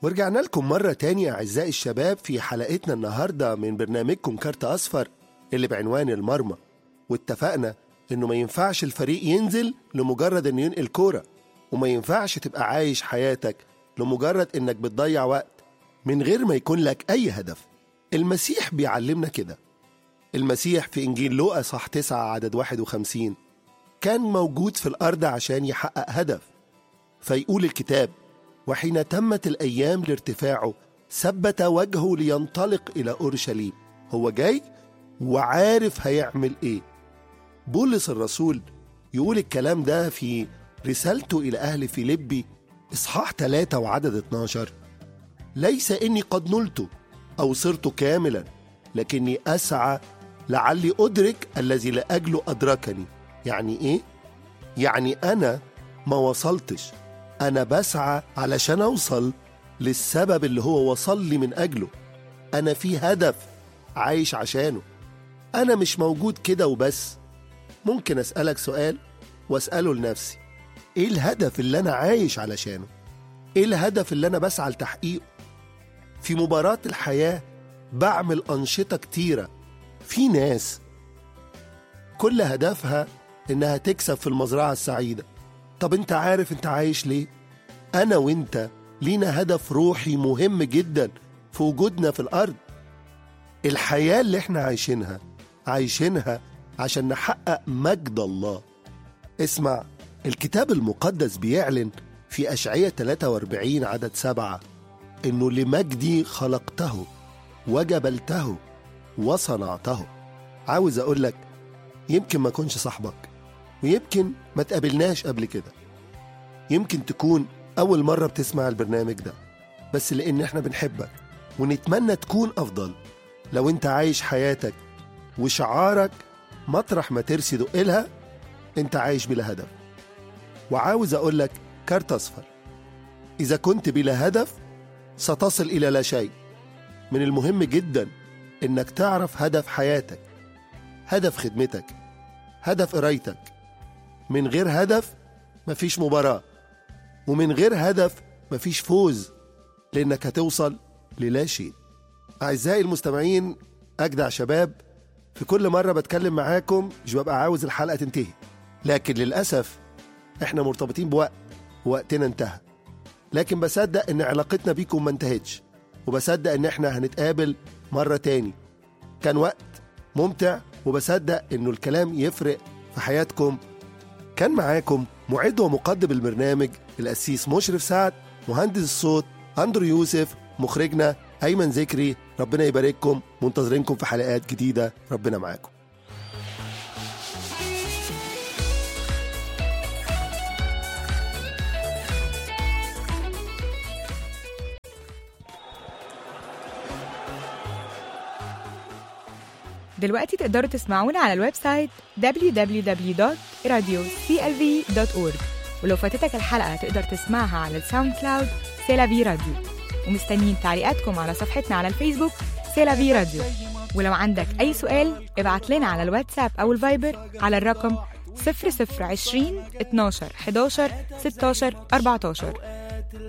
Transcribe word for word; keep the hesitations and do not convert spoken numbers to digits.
ورجعنا لكم مرة تانية أعزائي الشباب في حلقتنا النهاردة من برنامجكم كارت أصفر اللي بعنوان المرمى. واتفقنا إنه ما ينفعش الفريق ينزل لمجرد إنه ينقل كورة، وما ينفعش تبقى عايش حياتك لمجرد إنك بتضيع وقت من غير ما يكون لك أي هدف. المسيح بيعلمنا كده. المسيح في إنجيل لوقا صح تسعة عدد واحد وخمسين كان موجود في الأرض عشان يحقق هدف. فيقول الكتاب: وحين تمت الأيام لارتفاعه ثبت وجهه لينطلق إلى أورشليم. هو جاي وعارف هيعمل إيه. بولس الرسول يقول الكلام ده في رسالته إلى أهل فيليبي إصحاح ثلاثة وعدد اتناشر: ليس إني قد نلت أو صرت كاملا، لكني أسعى لعلي أدرك الذي لأجله أدركني. يعني إيه؟ يعني أنا ما وصلتش، أنا بسعى علشان أوصل للسبب اللي هو وصل لي من أجله. أنا في هدف عايش عشانه. أنا مش موجود كده وبس. ممكن أسألك سؤال وأسأله لنفسي: إيه الهدف اللي أنا عايش علشانه؟ إيه الهدف اللي أنا بسعى لتحقيقه؟ في مباراة الحياة بعمل أنشطة كتيرة. في ناس كل هدفها إنها تكسب في المزرعة السعيدة. طب أنت عارف أنت عايش ليه؟ أنا وأنت لينا هدف روحي مهم جدا في وجودنا في الأرض. الحياة اللي احنا عايشينها عايشينها عشان نحقق مجد الله. اسمع، الكتاب المقدس بيعلن في أشعية ثلاثة وأربعين عدد سبعة إنه لمجدي خلقته وجبلته وصنعته. عاوز أقولك يمكن ما كنش صاحبك، ويمكن ما تقابلناش قبل كده، يمكن تكون أول مرة بتسمع البرنامج ده، بس لأن احنا بنحبك ونتمنى تكون أفضل. لو انت عايش حياتك وشعارك مطرح ما ترسي دقلها انت عايش بلا هدف. وعاوز أقولك كارت أصفر: إذا كنت بلا هدف ستصل إلى لا شيء. من المهم جدا إنك تعرف هدف حياتك، هدف خدمتك، هدف قرايتك. من غير هدف مفيش مباراة، ومن غير هدف مفيش فوز، لأنك هتوصل للا شيء. أعزائي المستمعين، أجدع شباب، في كل مرة بتكلم معاكم مش ببقى عاوز الحلقة تنتهي، لكن للأسف إحنا مرتبطين بوقت ووقتنا انتهى. لكن بصدق إن علاقتنا بيكم ما انتهتش، وبصدق إن إحنا هنتقابل مرة تاني. كان وقت ممتع، وبصدق إنه الكلام يفرق في حياتكم. كان معاكم معد ومقدم البرنامج القسيس مشرف سعد، مهندس الصوت أندرو يوسف، مخرجنا أيمن ذكري. ربنا يبارككم، منتظرينكم في حلقات جديدة. ربنا معاكم. دلوقتي تقدروا تسمعونا على الويب سايت دبليو دبليو دبليو دوت راديو سي ال في دوت أورج، ولو فاتتك الحلقة تقدر تسمعها على الساوند كلاود سيلافي راديو. ومستنيين تعليقاتكم على صفحتنا على الفيسبوك سيلافي راديو. ولو عندك أي سؤال ابعت لنا على الواتساب أو الفايبر على الرقم صفر صفر عشرين اتناشر حداشر ستاشر أربعتاشر.